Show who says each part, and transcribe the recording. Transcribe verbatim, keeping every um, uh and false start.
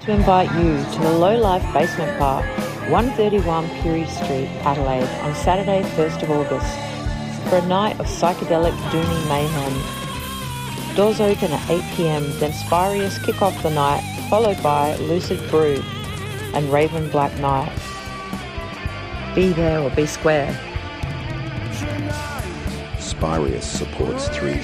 Speaker 1: To invite you to the Low Life Basement Bar, one thirty-one Pirie Street, Adelaide, on Saturday, first of August, for a night of psychedelic Dooney mayhem. Doors open at eight p.m, then Spirius kick off the night, followed by Lucid Brew and Raven Black Knight. Be there or be square.
Speaker 2: Spirius supports three